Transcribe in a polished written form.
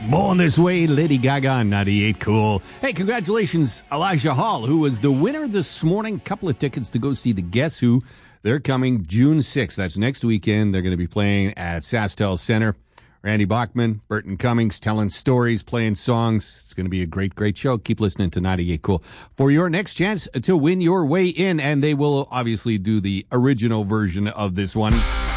Born This Way, Lady Gaga on 98 Cool. Hey, congratulations, Elijah Hall, who was the winner this morning. Couple of tickets to go see the Guess Who. They're coming June 6th. That's next weekend. They're going to be playing at SaskTel Center. Randy Bachman, Burton Cummings, telling stories, playing songs. It's going to be a great, great show. Keep listening to 98 Cool for your next chance to win your way in. And they will obviously do the original version of this one.